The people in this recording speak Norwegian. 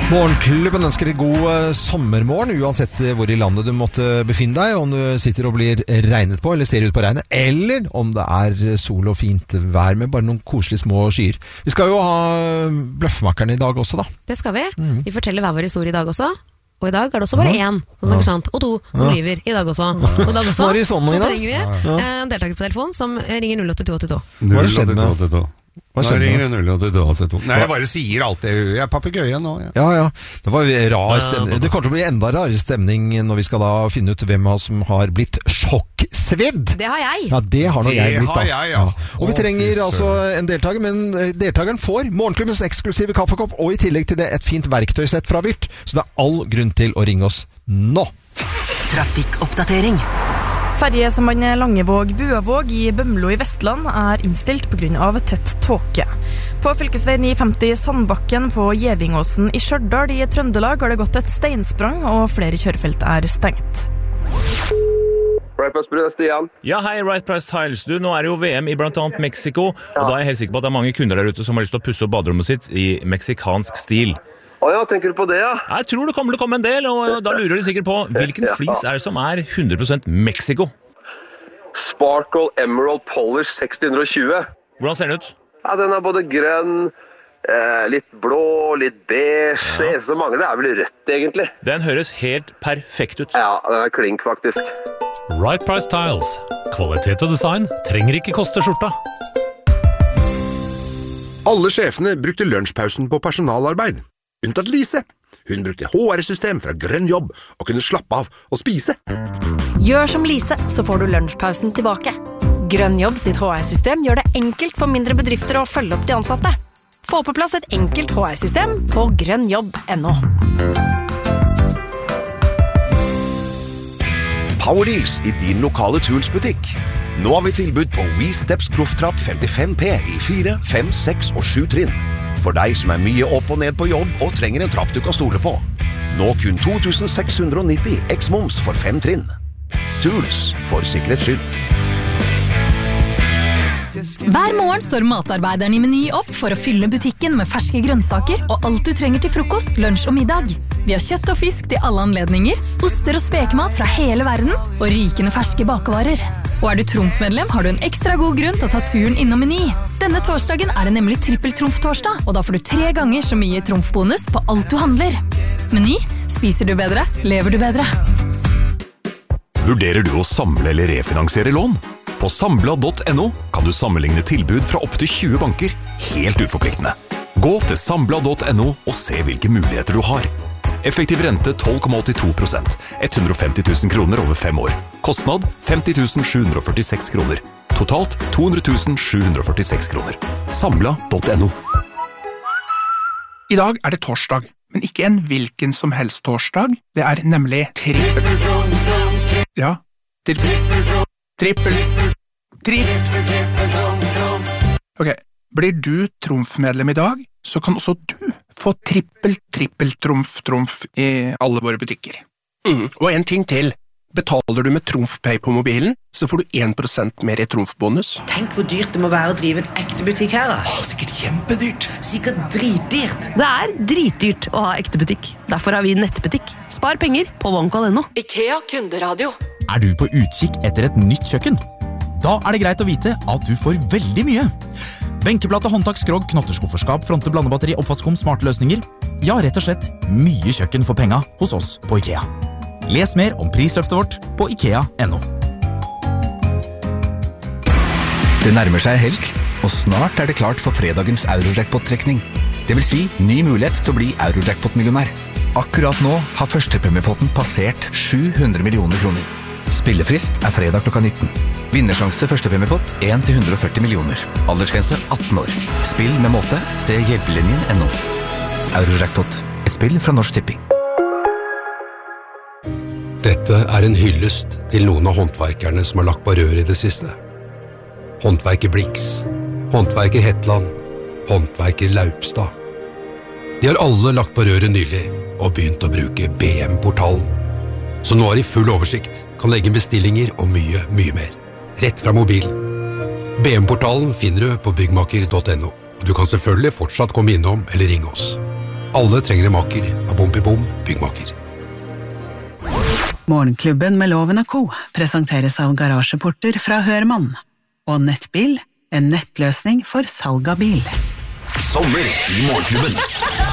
Morgenklubben ønsker deg god sommermorgen, uansett hvor i landet du måtte befinne deg, om du sitter og blir regnet på, eller ser ut på regnet, eller om det er sol og fint vær med bare noen koselige små skyer. Vi skal jo ha bløffmakerne i dag også, da. Det skal vi. Vi forteller hver vår historie i dag også. Og i dag er det også bare én, og to som lyver i dag også. Og i dag også, så trenger vi en deltaker på telefon som ringer 08282. 08282. Nå ringer det 08282. Nei, jeg bare sier alt det. Jeg er papegøye nå. Ja. Det var rar stemning. Det kommer til å bli enda rarere stemning når vi skal da finne ut hvem av oss som har blitt sjokksvedd. Det har jeg. Ja, det har nå jeg blitt, da. Det har jeg, ja. Og vi trenger altså en deltaker, men deltakeren får morgenklubbens eksklusive kaffekopp, og i tillegg til det et fint verktøysett fra Vyrt. Så det er all grunn til å ringe oss nå. Trafikkoppdatering. Ferjesambandet Langevåg-Buavåg i Bømlo i Vestland er innstilt på grunn av tett tåke. På fylkesvei 950 Sandbakken på Gjevingåsen i Stjørdal i Trøndelag har det gått et steinsprang, og flere kjørefelt er stengt. Right Price Tiles, Stian. Ja, hei, Right Price Tiles. Du, nå er det jo VM i blant annet Mexico, og da er jeg helt sikker på at det er mange kunder der ute som har lyst til å pusse opp baderommet sitt i meksikansk stil. Ja, tenker du på det, ja? Jeg tror det kommer til å komme en del, og da lurer de sikkert på hvilken flis er det som er 100% Mexico? Sparkle Emerald Polish 620. Hvordan ser den ut? Ja, den er både grønn, litt blå, litt beige. Det eneste som mangler er vel rødt, egentlig. Den høres helt perfekt ut. Ja, den er klink, faktisk. Right Price Tiles. Kvalitet og design trenger ikke koste skjorta. Alle sjefene brukte lunsjpausen på personalarbeid. Unntatt Lise. Hun brukte HR-system fra Grønn Jobb og kunne slappe av og spise. Gjør som Lise, så får du lunsjpausen tilbake. Grønn Jobb sitt HR-system gjør det enkelt for mindre bedrifter å følge opp de ansatte. Få på plass et enkelt HR-system på grønnjobb.no. Powerdeals i din lokale Tools-butikk. Nå har vi tilbud på WeSteps Profftrapp 55P i 4, 5, 6 og 7 trinn. For deg som er mye opp og ned på jobb og trenger en trapp du kan stole på. Nå kun 2690 X-moms for 5 trinn. Tools for sikkerhets skyld. Hver morgen står matarbeideren i Meny opp for å fylle butikken med ferske grønnsaker og alt du trenger til frokost, lunsj og middag. Vi har kjøtt og fisk til alle anledninger, oster og spekemat fra hele verden og rykende ferske bakevarer. Og er du Trumf-medlem, har du en ekstra god grunn til å ta turen innom Meny. Denne torsdagen er det nemlig trippel-Trumf-torsdag, og da får du 3 ganger så mye Trumf-bonus på alt du handler. Meny, spiser du bedre, lever du bedre. Vurderer du å samle eller refinansiere lån? På Sambla.no kan du sammenligne tilbud fra opp til 20 banker, helt uforpliktende. Gå til Sambla.no og se hvilke muligheter du har. Effektiv rente 12,82%, 150 000 kroner over 5 år. Kostnad 50 746 kroner. Totalt 200 746 kroner. Sambla.no. I dag er det torsdag, men ikke en hvilken som helst torsdag. Det er nemlig Ja, trippel. Ok, blir du Trumf-medlem i dag, så kan også du få trippel-Trumf i alle våre butikker. Og en ting til. Betaler du med TrumfPay på mobilen, så får du 1% mer i Trumf-bonus. Tenk hvor dyrt det må være å drive en ekte butikk her, da. Sikkert kjempedyrt. Sikkert dritdyrt. Det er dritdyrt å ha ekte butikk. Derfor har vi nettbutikk. Spar penger på OneCall.no. IKEA kunderadio. Er du på utkikk etter et nytt kjøkken? Da er det greit å vite at du får veldig mye. Benkeplate, håndtak, skrog, knotterskufferskap, fronte, blandebatteri, oppvaskkum, smarte løsninger. Ja, rett og slett mye kjøkken for penga hos oss på IKEA. Les mer om prisløftet vårt på IKEA.no. Det nærmer seg helg, og snart er det klart for fredagens Eurojackpot-trekning. Det vil si ny mulighet til å bli Eurojackpot-millionær. Akkurat nå har førstepremiepotten passert 700 millioner kroner. Spillefrist er fredag klokka 19. Vinnersjanse førstepremiepott 1-140 millioner. Aldersgrense 18 år. Spill med måte. Se hjelpelinjen.no. Eurojackpot. Et spill fra Norsk Tipping. Dette er en hyllest til noen av håndverkerne som har lagt på rør i det siste. Håndverker Blix, håndverker Hetland, håndverker Laupstad. De har alle lagt på røret nylig og begynt å bruke BM-portalen. Så nå har de full oversikt, kan legge bestillinger og mye, mye mer. Rett fra mobilen. BM-portalen finner du på byggmaker.no, og du kan selvfølgelig fortsatt komme innom eller ringe oss. Alle trenger en makker av Bom byggmakker. Morgenklubben med Loven og Co. presenteres av garasjeporter fra Hørmann. Og Nettbil, en nettløsning for salg av bil. Sommer i Morgenklubben.